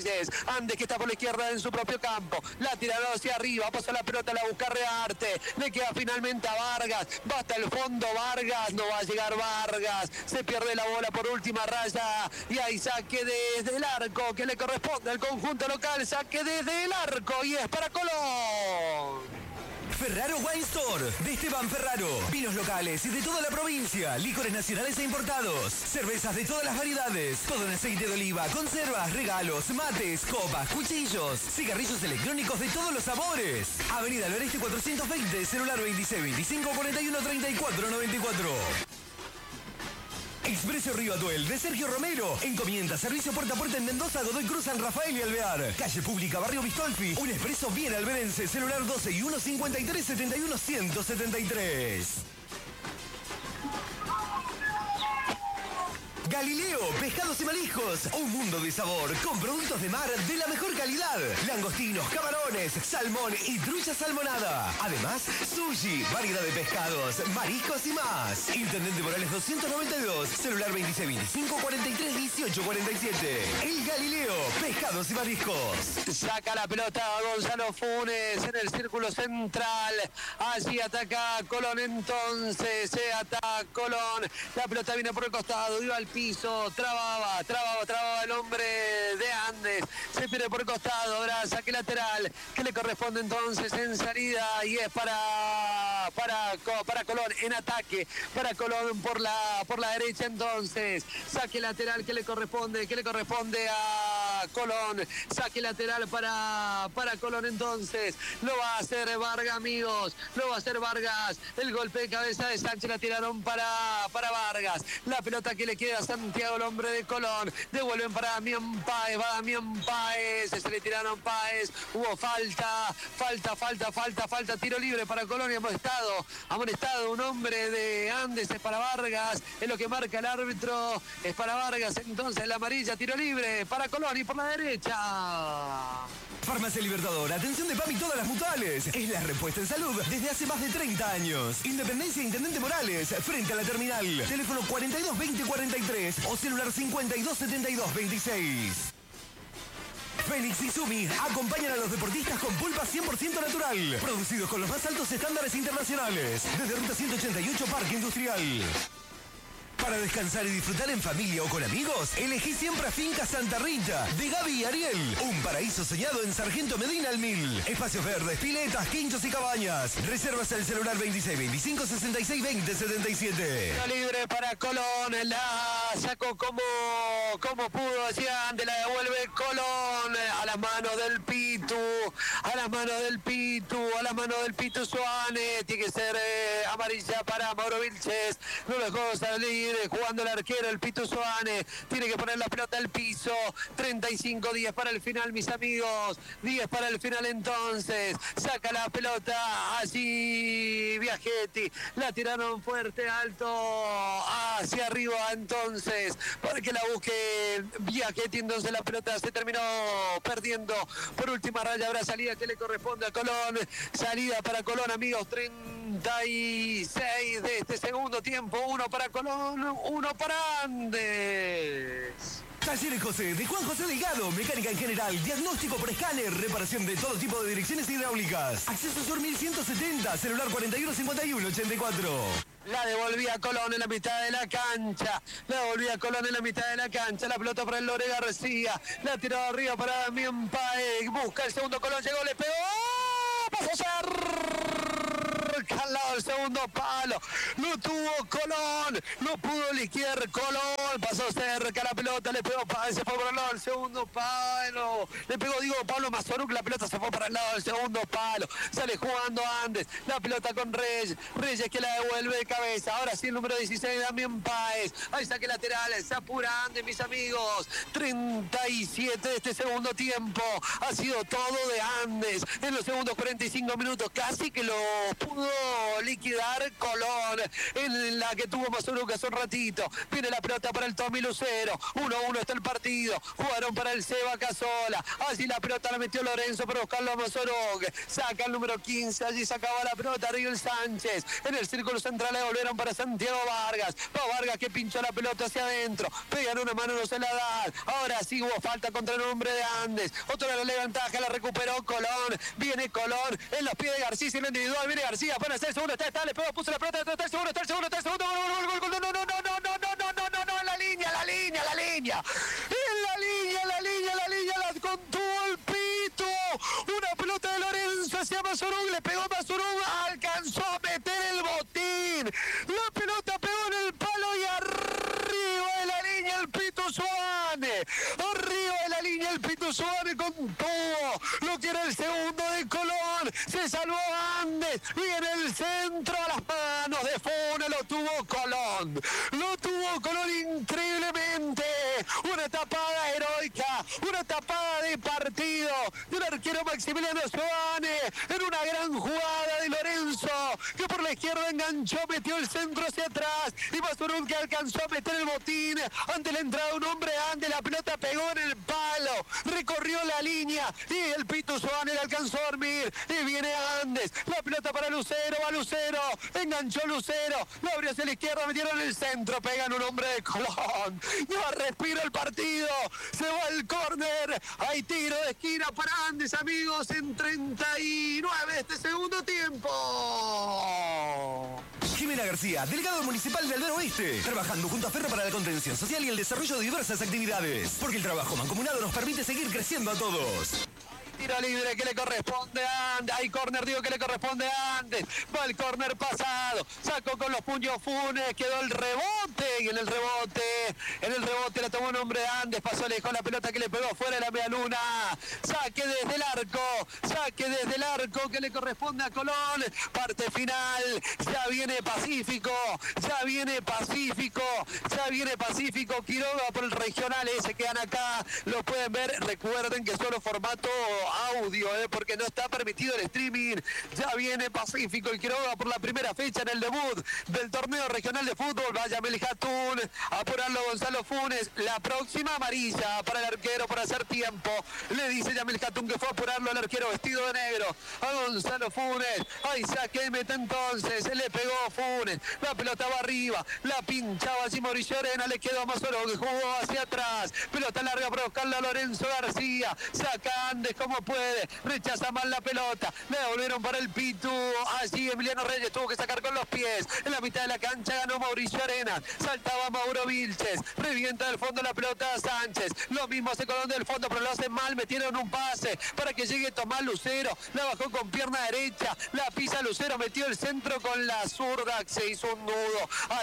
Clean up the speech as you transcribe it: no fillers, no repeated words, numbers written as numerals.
Andes que está por la izquierda en su propio campo, la tiraron hacia arriba, pasa la pelota, la busca Rearte, le queda finalmente a Vargas, va hasta el fondo Vargas, no va a llegar Vargas, se pierde la bola por última raya y hay saque desde el arco que le corresponde al conjunto local, saque desde el arco y es para Colón. Ferraro Wine Store, de Esteban Ferraro. Vinos locales y de toda la provincia. Licores nacionales e importados. Cervezas de todas las variedades. Todo en aceite de oliva, conservas, regalos, mates, copas, cuchillos. Cigarrillos electrónicos de todos los sabores. Avenida Loreste 420, celular 26 25 41 34 94. Expreso Río Atuel de Sergio Romero. Encomienda, servicio puerta a puerta en Mendoza, Godoy Cruz, San Rafael y Alvear. Calle Pública, Barrio Bistolfi. Un expreso bien alberense. Celular 12 y 1 53 71 173. Galileo, pescados y mariscos, un mundo de sabor con productos de mar de la mejor calidad. Langostinos, camarones, salmón y trucha salmonada. Además, sushi, variedad de pescados, mariscos y más. Intendente Morales 292, celular 26 25 43 18 47. El Galileo, pescados y mariscos. Saca la pelota Gonzalo Funes en el círculo central. Allí ataca Colón entonces. Se ataca Colón. La pelota viene por el costado. Iba al piso. Trababa el hombre de Andes. Se pierde por el costado. Ahora saque lateral que le corresponde entonces en salida. Y es para Colón en ataque. Para Colón por la derecha entonces. Saque lateral que le corresponde a Colón. Saque lateral para Colón entonces. Lo va a hacer Vargas, amigos. Lo va a hacer Vargas. El golpe de cabeza de Sánchez la tiraron para Vargas. La pelota que le queda a Santiago, el hombre de Colón. Devuelven para Damián Páez. Va Damián Páez. Se le tiraron Páez. Hubo falta. Tiro libre para Colón y amonestado un hombre de Andes. Es para Vargas. Es lo que marca el árbitro. Es para Vargas. Entonces la amarilla. Tiro libre para Colón y por la derecha. Farmacia Libertador, atención de PAMI todas las mutuales. Es la respuesta en salud desde hace más de 30 años. Independencia Intendente Morales, frente a la terminal. Teléfono 42 20 43 o celular 52 72 26. Fénix y Sumi acompañan a los deportistas con pulpa 100% natural. Producidos con los más altos estándares internacionales. Desde Ruta 188 Parque Industrial. Para descansar y disfrutar en familia o con amigos, elegí siempre a Finca Santa Rita, de Gaby y Ariel. Un paraíso soñado en Sargento Medina al 1000. Espacios verdes, piletas, quinchos y cabañas. Reservas al celular 26 25 66 20 77. Libre para Colón, la sacó como pudo, decía antes, la devuelve Colón a las manos del Pitu, a las manos del Pitu Suárez. Tiene que ser amarilla para Mauro Vilches. No lo dejó salir jugando el arquero, el Pitu Suárez. Tiene que poner la pelota al piso. 35-10 para el final, mis amigos. 10 para el final entonces. Saca la pelota allí Biagietti. La tiraron fuerte, alto, hacia arriba entonces, para que la busque Biagietti. Entonces la pelota se terminó perdiendo por última raya. Habrá salida que le corresponde a Colón. Salida para Colón, amigos. 36 de este segundo tiempo. 1 para Colón, 1 para Andes. Talleres José, de Juan José Delgado, mecánica en general, diagnóstico por escáner, reparación de todo tipo de direcciones hidráulicas. Acceso Sur 1170, celular 41 51 84. La devolvía Colón en la mitad de la cancha. La pelota para el Lore García. La tiró arriba para Damián Páez. Busca el segundo Colón, llegó, le pegó. Pasó cerca al lado del segundo palo. Lo tuvo Colón. No pudo liquidar Colón. Pasó cerca la pelota, le pegó Páez. Se fue para el lado del segundo palo. Le pegó, Pablo Mazoruk. La pelota se fue para el lado del segundo palo. Sale jugando Andes. La pelota con Reyes. Reyes que la devuelve de cabeza. Ahora sí el número 16, Damián Páez. Ahí saque lateral. Se apura Andes, mis amigos. 37 de este segundo tiempo. Ha sido todo de Andes. En los segundos 45 minutos casi que lo pudo pudo liquidar Colón, en la que tuvo Mazuruk hace un ratito. Viene la pelota para el Tommy Lucero, 1-1 está el partido, jugaron para el Seba Casola, allí la pelota la metió Lorenzo para buscarlo a Mazuruk, saca el número 15, allí sacaba la pelota Ariel Sánchez, en el círculo central le volvieron para Santiago Vargas, Vargas que pinchó la pelota hacia adentro, pegan una mano, no se la da, ahora sí hubo falta contra el hombre de Andes, otro le ventaja, la recuperó Colón, viene Colón, en los pies de García, en el individual, viene García, para hacer el segundo, está, le pegó, puso la pelota, está el segundo, gol, no, en la línea, la contuvo el Pito, una pelota de Lorenzo hacia Mazuruk, le pegó Mazuruk, alcanzó a meter el botín, la pelota pegó en el palo y arriba de la línea el Pito Suárez, con todo, lo que era el segundo de Colón, se salvó Andes, viene el centro a las manos de Funes, lo tuvo Colón increíblemente, una tapada heroica, una tapada de partido del arquero Maximiliano Suárez, en una gran jugada de Lorenzo, que por la izquierda enganchó, metió el centro hacia atrás, y Mazuruk que alcanzó a meter el botín, ante la entrada de un hombre Andes, la pelota pegó en el palo, recorrió la línea, y el Pito Suárez alcanzó a dormir, y viene Andes, la pelota para Lucero, va Lucero, enganchó Lucero, lo abrió hacia la izquierda, metieron en el centro, pegan un hombre de Colón, no respira el partido, se va el córner, hay tiro de esquina para Andes, amigos, en 39 de este segundo tiempo. Jimena García, delegado municipal de Aldea Oeste, trabajando junto a Ferro para la contención social y el desarrollo de diversas actividades, porque el trabajo mancomunado nos permite seguir creciendo a todos. Tiro libre que le corresponde a Andes, hay córner, digo que le corresponde a Andes, va el córner pasado, sacó con los puños Funes, quedó el rebote, y en el rebote la tomó un hombre de Andes, pasó lejos la pelota que le pegó fuera de la media luna, saque desde el arco que le corresponde a Colón, parte final, ya viene Pacífico, Quiroga por el regional, se quedan acá, lo pueden ver, recuerden que solo formato audio, porque no está permitido el streaming, ya viene Pacífico y Quiroga por la primera fecha en el debut del torneo regional de fútbol, vaya Meljatún, apurarlo Gonzalo Funes, la próxima amarilla para el arquero por hacer tiempo, le dice Yamil Jatún que fue a apurarlo el arquero vestido de negro, a Gonzalo Funes, ahí saque de meta entonces, se le pegó Funes, la pelota va arriba, la pinchaba allí Mauricio Arena, le quedó a Mazuruk que jugó hacia atrás, pelota larga para buscarla a Lorenzo García, saca Andes como puede, rechaza mal la pelota, le devolvieron para el Pitu, allí Emiliano Reyes tuvo que sacar con los pies, en la mitad de la cancha ganó Mauricio Arena, saltaba Mauro Vilches, revienta del fondo la pelota a Sánchez, lo mismo hace Colón del fondo, pero lo hace mal, metieron un pase para que llegue Tomás Lucero, la bajó con pierna derecha, la pisa Lucero, metió el centro con la zurda, se hizo un nudo.